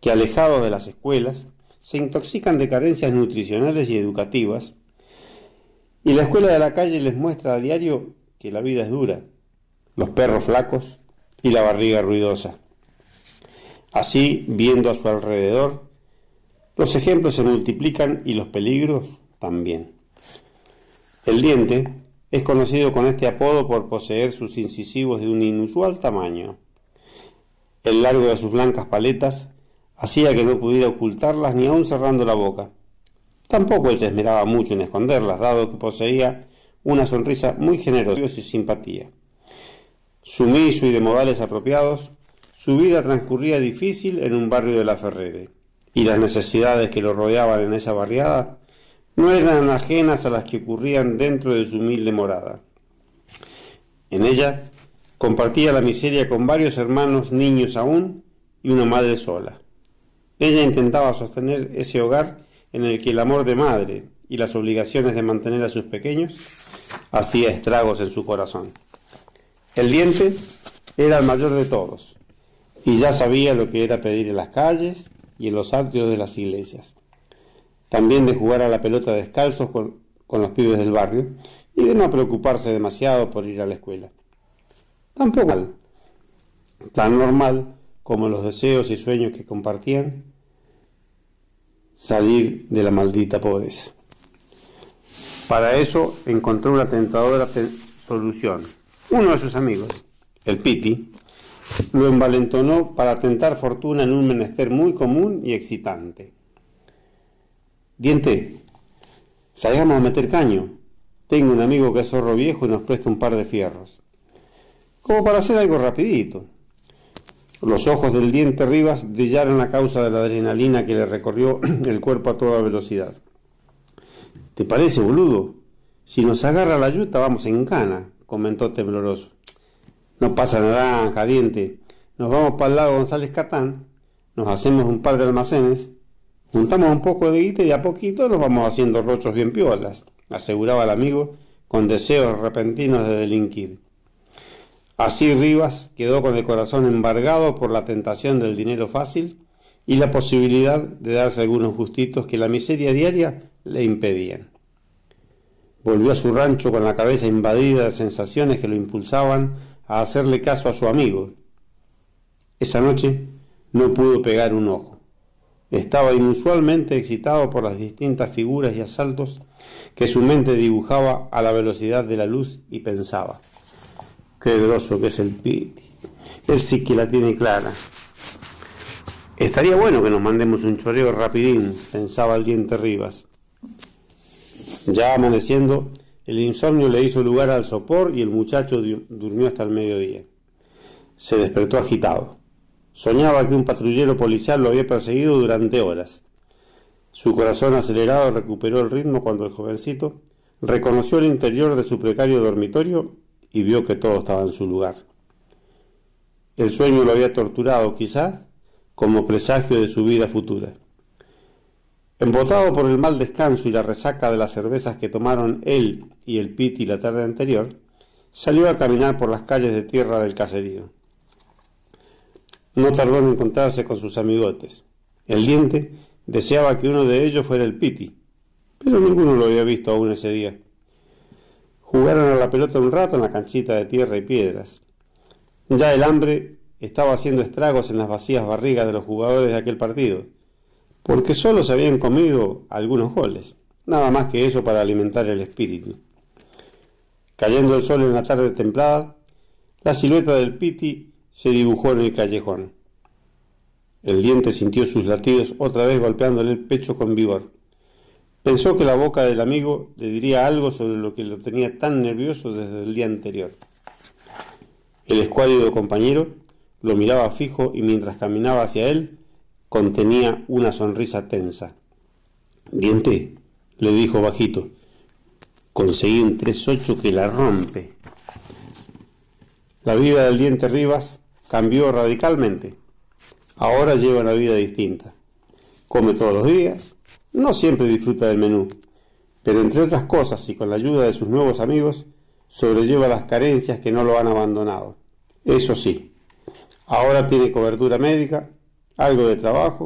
que, alejados de las escuelas, se intoxican de carencias nutricionales y educativas, y la escuela de la calle les muestra a diario que la vida es dura, los perros flacos y la barriga ruidosa. Así, viendo a su alrededor, los ejemplos se multiplican y los peligros también. El diente es conocido con este apodo por poseer sus incisivos de un inusual tamaño. El largo de sus blancas paletas hacía que no pudiera ocultarlas ni aun cerrando la boca. Tampoco él se esmeraba mucho en esconderlas, dado que poseía una sonrisa muy generosa y simpatía. Sumiso y de modales apropiados, su vida transcurría difícil en un barrio de La Ferrere, y las necesidades que lo rodeaban en esa barriada no eran ajenas a las que ocurrían dentro de su humilde morada. En ella compartía la miseria con varios hermanos niños aún y una madre sola. Ella intentaba sostener ese hogar en el que el amor de madre y las obligaciones de mantener a sus pequeños hacía estragos en su corazón. El diente era el mayor de todos y ya sabía lo que era pedir en las calles y en los atrios de las iglesias. También de jugar a la pelota descalzos con los pibes del barrio y de no preocuparse demasiado por ir a la escuela. Tampoco tan normal como los deseos y sueños que compartían, salir de la maldita pobreza. Para eso encontró una tentadora solución. Uno de sus amigos, el Piti, lo envalentonó para tentar fortuna en un menester muy común y excitante. Diente, salgamos a meter caño. Tengo un amigo que es zorro viejo y nos presta un par de fierros. Como para hacer algo rapidito. Los ojos del Diente Rivas brillaron a causa de la adrenalina que le recorrió el cuerpo a toda velocidad. ¿Te parece, boludo? Si nos agarra la yuta vamos en cana, comentó tembloroso. No pasa naranja, Diente. Nos vamos para el lago González Catán, nos hacemos un par de almacenes, juntamos un poco de guita y a poquito nos vamos haciendo rochos bien piolas, aseguraba el amigo con deseos repentinos de delinquir. Así Rivas quedó con el corazón embargado por la tentación del dinero fácil y la posibilidad de darse algunos gustitos que la miseria diaria le impedían. Volvió a su rancho con la cabeza invadida de sensaciones que lo impulsaban a hacerle caso a su amigo. Esa noche no pudo pegar un ojo. Estaba inusualmente excitado por las distintas figuras y asaltos que su mente dibujaba a la velocidad de la luz y pensaba: qué groso que es el Piti. Él sí que la tiene clara. Estaría bueno que nos mandemos un choreo rapidín, pensaba el Diente Rivas. Ya amaneciendo, el insomnio le hizo lugar al sopor y el muchacho durmió hasta el mediodía. Se despertó agitado. Soñaba que un patrullero policial lo había perseguido durante horas. Su corazón acelerado recuperó el ritmo cuando el jovencito reconoció el interior de su precario dormitorio y vio que todo estaba en su lugar. El sueño lo había torturado, quizás, como presagio de su vida futura. Embotado por el mal descanso y la resaca de las cervezas que tomaron él y el Piti la tarde anterior, salió a caminar por las calles de tierra del caserío. No tardó en encontrarse con sus amigotes. El Diente deseaba que uno de ellos fuera el Piti, pero ninguno lo había visto aún ese día. Jugaron a la pelota un rato en la canchita de tierra y piedras. Ya el hambre estaba haciendo estragos en las vacías barrigas de los jugadores de aquel partido, porque solo se habían comido algunos goles, nada más que eso para alimentar el espíritu. Cayendo el sol en la tarde templada, la silueta del Piti se dibujó en el callejón. El Diente sintió sus latidos otra vez golpeándole el pecho con vigor. Pensó que la boca del amigo le diría algo sobre lo que lo tenía tan nervioso desde el día anterior. El escuálido compañero lo miraba fijo y mientras caminaba hacia él, contenía una sonrisa tensa. «Diente», le dijo bajito, «conseguí un 3-8 que la rompe». La vida del Diente Rivas cambió radicalmente. Ahora lleva una vida distinta. Come todos los días, no siempre disfruta del menú, pero entre otras cosas y con la ayuda de sus nuevos amigos, sobrelleva las carencias que no lo han abandonado. Eso sí, ahora tiene cobertura médica, algo de trabajo